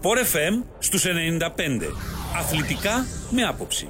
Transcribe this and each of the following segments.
Sport FM στους 95. Αθλητικά με άποψη.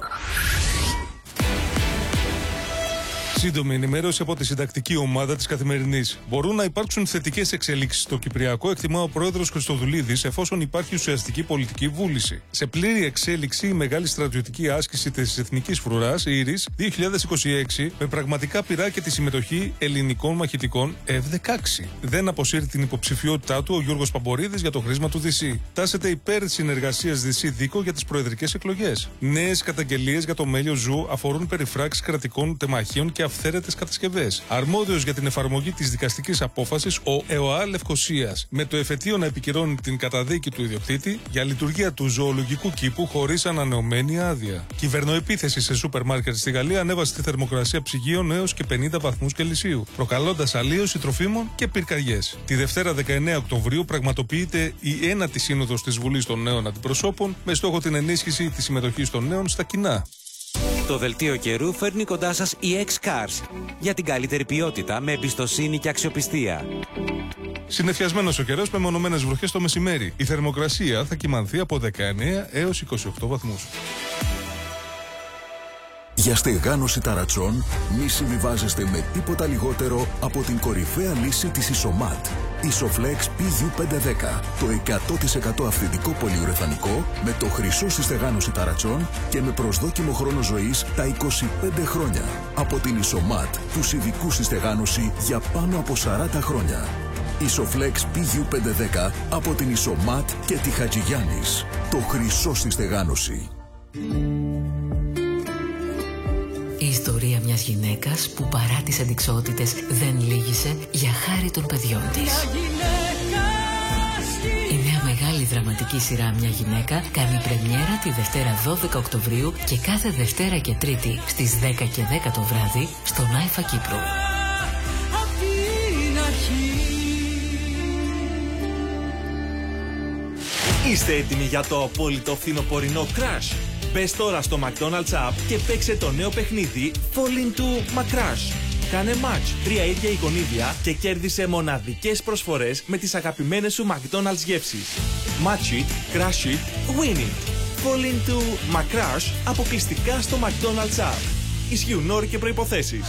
Σύντομη ενημέρωση από τη συντακτική ομάδα της Καθημερινής. Μπορούν να υπάρξουν θετικές εξελίξεις στο Κυπριακό, εκτιμά ο πρόεδρος Χριστοδουλίδης, εφόσον υπάρχει ουσιαστική πολιτική βούληση. Σε πλήρη εξέλιξη η μεγάλη στρατιωτική άσκηση της Εθνικής Φρουράς, ΙΡΙΣ 2026, με πραγματικά πειρά και τη συμμετοχή ελληνικών μαχητικών F-16. Δεν αποσύρει την υποψηφιότητά του ο Γιώργος Παμπορίδης για το χρήσμα του ΔΣ. Τάσεται υπέρ της συνεργασίας ΔΣ-Δίκο για τις προεδρικές εκλογές. Νέες καταγγελίες για το μέλιο Ζου αφορούν περιφράξεις κρατικών τεμαχίων και αυθαίρετες κατασκευές. Αρμόδιος για την εφαρμογή της δικαστικής απόφασης ο ΕΟΑ Λευκωσίας, με το εφετείο να επικυρώνει την καταδίκη του ιδιοκτήτη για λειτουργία του ζωολογικού κήπου χωρίς ανανεωμένη άδεια. Κυβερνοεπίθεση σε σούπερ μάρκετ στη Γαλλία ανέβασε τη θερμοκρασία ψυγείων έως και 50 βαθμούς Κελσίου, προκαλώντας αλλίωση τροφίμων και πυρκαγιές. Τη Δευτέρα 19 Οκτωβρίου πραγματοποιείται η 1η Σύνοδος της Βουλής των Νέων Αντιπροσώπων με στόχο την ενίσχυση της συμμετοχής των νέων στα κοινά. Το δελτίο καιρού φέρνει κοντά σας η X-Cars για την καλύτερη ποιότητα με εμπιστοσύνη και αξιοπιστία. Συννεφιασμένος ο καιρός με μονομένες βροχές το μεσημέρι. Η θερμοκρασία θα κυμανθεί από 19 έως 28 βαθμούς. Για στεγάνωση ταρατσών μη συμβιβάζεστε με τίποτα λιγότερο από την κορυφαία λύση της Ισομάτ. Isoflex PU510. Το 100% αυθεντικό πολυουρεθανικό με το χρυσό στη στεγάνωση ταρατσών και με προσδόκιμο χρόνο ζωής τα 25 χρόνια. Από την Ισομάτ, τους ειδικούς στη στεγάνωση για πάνω από 40 χρόνια. Isoflex PU510 από την Ισομάτ και τη Χατζηγιάννης. Το χρυσό στη στεγάνωση. Η ιστορία μιας γυναίκας που παρά τις αντιξότητες δεν λύγησε για χάρη των παιδιών της. Η νέα μεγάλη δραματική σειρά «Μια γυναίκα» κάνει πρεμιέρα τη Δευτέρα 12 Οκτωβρίου και κάθε Δευτέρα και Τρίτη στις 10 και 10 το βράδυ στον Άιφα Κύπρου. Είστε έτοιμοι για το απόλυτο φθινοπορεινό crash? Μπες τώρα στο McDonald's App και παίξε το νέο παιχνίδι Fall into McCrash. Κάνε match 3 ίδια εικονίδια και κέρδισε μοναδικές προσφορές με τις αγαπημένες σου McDonald's γεύσεις. Match it, crash it, win it. Fall into McCrash αποκλειστικά στο McDonald's App. Ισχύουν όροι και προϋποθέσεις.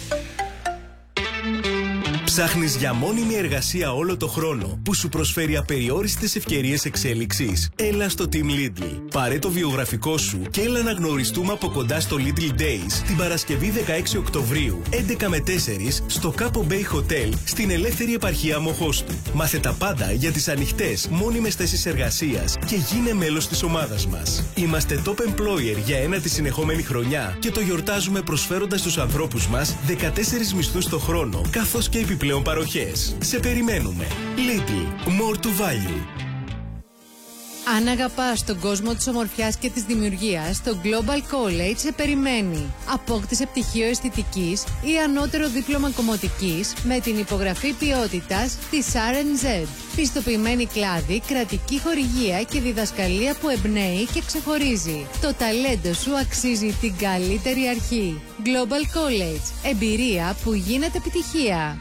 Ψάχνεις για μόνιμη εργασία όλο το χρόνο που σου προσφέρει απεριόριστες ευκαιρίες εξέλιξης? Έλα στο Team Lidl. Πάρε το βιογραφικό σου και έλα να γνωριστούμε από κοντά στο Lidl Days την Παρασκευή 16 Οκτωβρίου 11 με 4 στο Capo Bay Hotel στην ελεύθερη επαρχία Μοχώστου. Μάθε τα πάντα για τις ανοιχτές μόνιμες θέσεις εργασίας και γίνε μέλος της ομάδας μας. Είμαστε top employer για ένατη συνεχόμενη χρονιά και το γιορτάζουμε προσφέροντας στους ανθρώπους μας 14 μισθούς το χρόνο καθώς και επιπλέον παροχές. Σε περιμένουμε. Lidl. More to value. Αν αγαπάς τον κόσμο της ομορφιάς και της δημιουργίας, το Global College σε περιμένει. Απόκτησε πτυχίο αισθητικής ή ανώτερο δίπλωμα κομμωτικής με την υπογραφή ποιότητας της R&Z. Πιστοποιημένη κλάδη, κρατική χορηγία και διδασκαλία που εμπνέει και ξεχωρίζει. Το ταλέντο σου αξίζει την καλύτερη αρχή. Global College. Εμπειρία που γίνεται επιτυχία.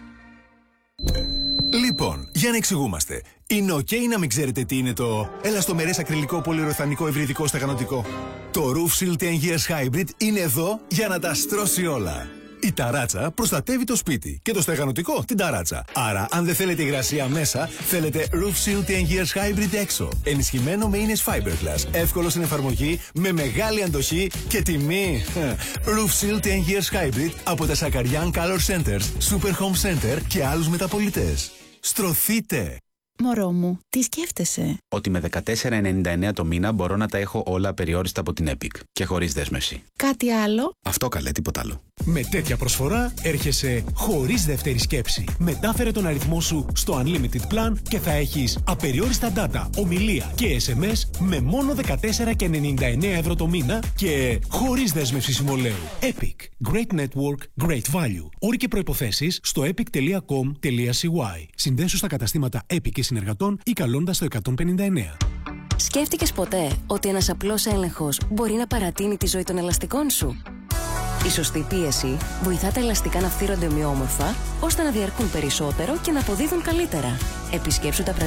Λοιπόν, για να εξηγούμαστε. Είναι ok να μην ξέρετε τι είναι το ελαστομερές ακριλικό πολυουρεθανικό ευρυδικό στεγανοτικό? Το Roof Seal 10 Years Hybrid είναι εδώ για να τα στρώσει όλα. Η ταράτσα προστατεύει το σπίτι και το στεγανοτικό την ταράτσα. Άρα, αν δεν θέλετε υγρασία μέσα, θέλετε Roof Seal 10 Years Hybrid έξω. Ενισχυμένο με ίνες Fiberglass. Εύκολο στην εφαρμογή, με μεγάλη αντοχή και τιμή. Roof Seal 10 Years Hybrid από τα Σακαριάν Color Centers, Super Home Center και άλλους μεταπωλητές. Στρωθείτε! Μωρό μου, τι σκέφτεσαι? Ότι με 14,99 το μήνα μπορώ να τα έχω όλα απεριόριστα από την Epic και χωρίς δέσμευση. Κάτι άλλο? Αυτό καλέ, τίποτα άλλο. Με τέτοια προσφορά έρχεσαι χωρίς δεύτερη σκέψη. Μετάφερε τον αριθμό σου στο Unlimited Plan και θα έχεις απεριόριστα data, ομιλία και SMS με μόνο 14,99 ευρώ το μήνα και χωρίς δέσμευση συμβολαίου. Epic. Great Network, Great Value. Όροι και προϋποθέσεις στο epic.com.cy. Συνδέσου στα καταστήματα Epic και συνεργατών ή καλώντας το 159. Σκέφτηκες ποτέ ότι ένας απλός έλεγχος μπορεί να παρατείνει τη ζωή των ελαστικών σου? Η σωστή πίεση βοηθά τα ελαστικά να φθύρονται ομοιόμορφα, ώστε να διαρκούν περισσότερο και να αποδίδουν καλύτερα. Επισκέψου τα